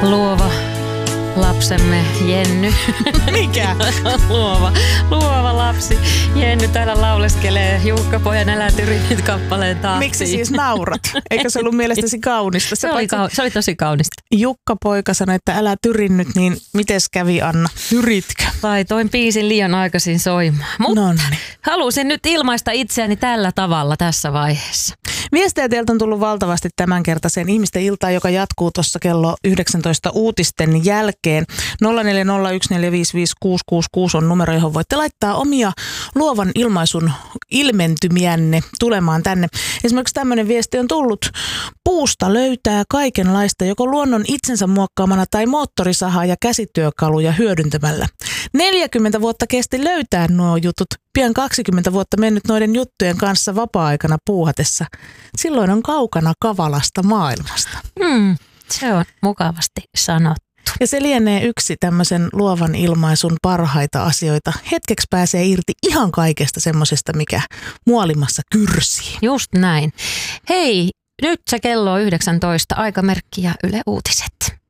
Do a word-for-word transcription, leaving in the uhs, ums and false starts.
luova lapsemme Jenny. Mikä? luova, luova lapsi. Jenny täällä lauleskelee Jukka-pojan Älä tyri nyt -kappaleen tahtiin. Miksi siis naurat? Eikö se ollut mielestäsi kaunista? Se oli, kau- se oli tosi kaunista. Jukka-poika sanoi, että älä tyri nyt, niin mites kävi, Anna? Tyritkö? Laitoin biisin liian aikaisin soimaan. Mutta No niin. halusin nyt ilmaista itseäni tällä tavalla tässä vaiheessa. Viestejä teiltä on tullut valtavasti tämänkertaiseen ihmisten iltaan, joka jatkuu tuossa kello yhdeksäntoista uutisten jälkeen. nolla neljä nolla yksi neljä viisi viisi kuusi kuusi kuusi on numero, johon voitte laittaa omia luovan ilmaisun ilmentymiänne tulemaan tänne. Esimerkiksi tämmöinen viesti on tullut. Puusta löytää kaikenlaista, joko luonnon itsensä muokkaamana tai moottorisahaa ja käsityökaluja hyödyntämällä. neljäkymmentä vuotta kesti löytää nuo jutut. Pian kaksikymmentä vuotta mennyt noiden juttujen kanssa vapaa-aikana puuhatessa. Silloin on kaukana kavalasta maailmasta. Hmm, se on mukavasti sanottu. Ja se lienee yksi tämmöisen luovan ilmaisun parhaita asioita. Hetkeksi pääsee irti ihan kaikesta semmoisesta, mikä muolimassa kyrsii. Just näin. Hei, nyt se kello on yhdeksäntoista, aikamerkki ja Yle Uutiset.